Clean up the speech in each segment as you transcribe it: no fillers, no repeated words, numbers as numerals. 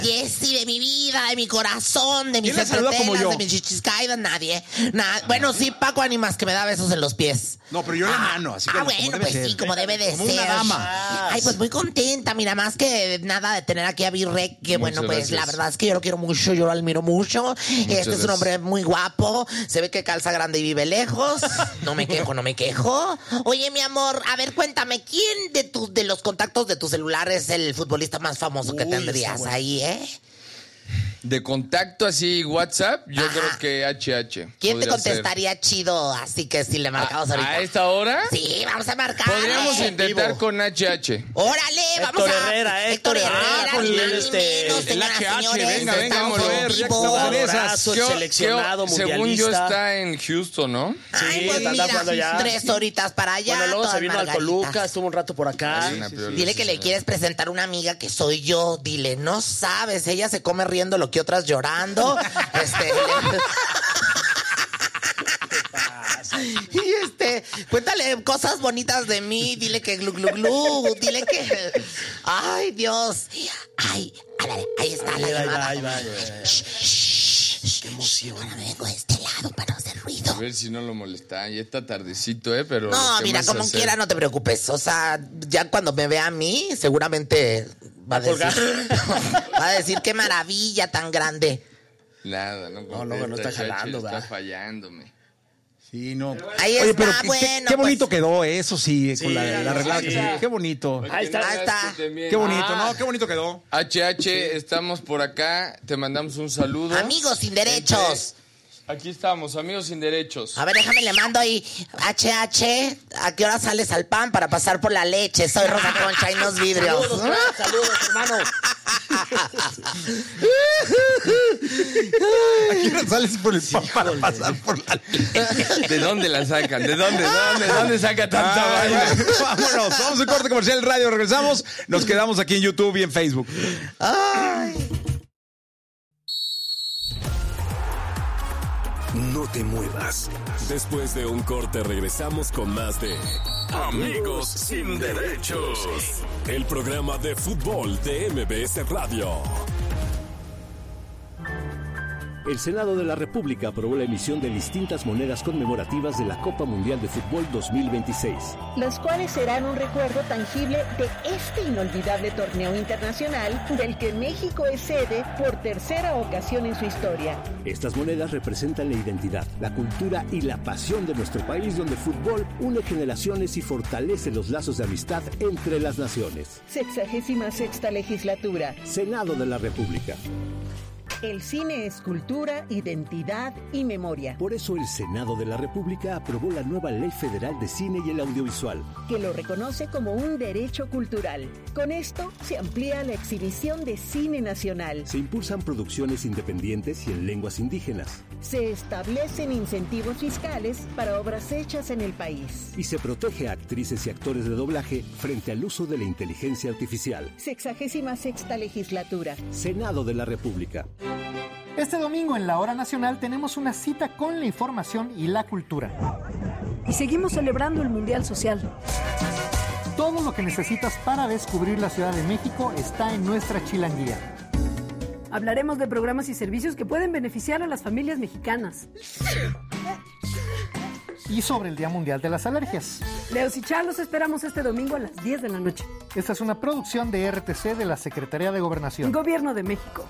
Jessy, de mi vida, de mi corazón, de mis entretelas, de mis chichiscaidas, nadie. Bueno, sí, Paco Ánimas, que me da besos en los pies. No, pero yo la mano, así como bueno, debe pues ser. sí, como debe de Como ser. una dama. Ay, pues muy contenta, mira, más que nada de tener aquí a Virrey, que bueno, pues gracias. la verdad es que yo lo quiero mucho, yo lo admiro mucho. Este es un hombre muy guapo, se ve que calza grande y vive lejos. No me quejo. Oye, mi amor, a ver, cuéntame, ¿quién de los contactos de tu celular es el futbolista más famoso que tendrías ahí, De contacto así, WhatsApp, yo Ajá. creo que HH. ¿Quién te podría ser. contestaría chido? Así que si le marcamos ahorita. ¿A esta hora? Sí, vamos a marcar. Podríamos intentar con HH. Órale, vamos Héctor a... Herrera, Héctor Herrera, con ni el, más ni menos, el señoras, HH, señores, venga, estamos vamos a en ver, ya que vivo. estamos de Jugadorazo, el seleccionado mundialista. Según yo está en Houston, ¿no? Ay, Sí, pues anda mira, jugando ya. 3 horitas para allá. Bueno, luego todas se vino al margaritas. Toluca, estuvo un rato por acá. Dile que le quieres presentar una amiga que soy yo. Dile, no sabes, ella se come riendo lo que otras llorando. Y cuéntale cosas bonitas de mí. Dile que glu, glu, glu. Dile que... Ay, Dios. Ay, ahí está la llamada. Ahí va. Qué emoción. Bueno, vengo de este lado para no hacer ruido. A ver si no lo molesta. Ya está tardecito, pero... No, ¿qué mira, más como hacer? quiera, no te preocupes. O sea, ya cuando me vea a mí, seguramente va a decir qué maravilla tan grande. Nada, no no está HH, jalando, está ¿verdad? fallándome. Sí, no. Ahí Oye, está, pero bueno. qué bonito pues, quedó eso, sí, Sí, con la arreglada sí. que se... Qué bonito. Ahí está. Ahí está. Qué bonito, ¿no? Qué bonito quedó. HH, estamos por acá. Te mandamos un saludo. Amigos sin derechos. Aquí estamos, amigos sin derechos. A ver, déjame, le mando ahí. HH, ¿a qué hora sales al pan para pasar por la leche? Soy Rosa Concha y los vidrios. Saludos, hermano. Aquí no sales por el pan para pasar por la leche. ¿De dónde la sacan? ¿De dónde saca tanta vaina? Vámonos, vamos a un corte comercial radio, regresamos. Nos quedamos aquí en YouTube y en Facebook. Ay. No te muevas. Después de un corte regresamos con más de Amigos sin Derechos. El programa de fútbol de MBS Radio. El Senado de la República aprobó la emisión de distintas monedas conmemorativas de la Copa Mundial de Fútbol 2026. Las cuales serán un recuerdo tangible de este inolvidable torneo internacional del que México es sede por tercera ocasión en su historia. Estas monedas representan la identidad, la cultura y la pasión de nuestro país, donde el fútbol une generaciones y fortalece los lazos de amistad entre las naciones. 66ª legislatura. Senado de la República. El cine es cultura, identidad y memoria. Por eso el Senado de la República aprobó la nueva Ley Federal de Cine y el Audiovisual, Que lo reconoce como un derecho cultural. Con esto se amplía la exhibición de cine nacional. Se impulsan producciones independientes y en lenguas indígenas. Se establecen incentivos fiscales para obras hechas en el país. Y se protege a actrices y actores de doblaje frente al uso de la inteligencia artificial. 66ª legislatura. Senado de la República. Este domingo en la Hora Nacional tenemos una cita con la información y la cultura. Y seguimos celebrando el Mundial Social. Todo lo que necesitas para descubrir la Ciudad de México está en nuestra chilanguía. Hablaremos de programas y servicios que pueden beneficiar a las familias mexicanas. Y sobre el Día Mundial de las Alergias. Leos y Char los esperamos este domingo a las 10 de la noche. Esta es una producción de RTC de la Secretaría de Gobernación. Gobierno de México.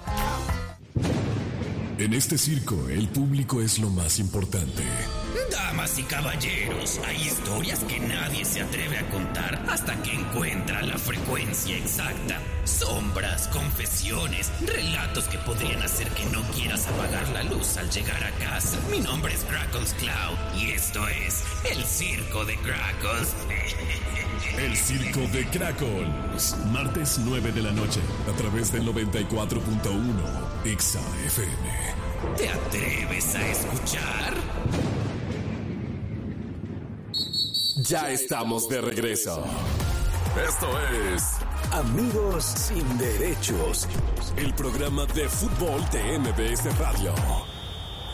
En este circo, el público es lo más importante. Damas y caballeros, hay historias que nadie se atreve a contar hasta que encuentra la frecuencia exacta. Sombras, confesiones, relatos que podrían hacer que no quieras apagar la luz al llegar a casa. Mi nombre es Krakos Cloud y esto es El Circo de Krakos. El Circo de Krakos. Martes 9 de la noche, a través del 94.1 Exa FM. ¿Te atreves a escuchar? Ya estamos de regreso. Esto es Amigos sin Derechos, el programa de fútbol de MBS Radio.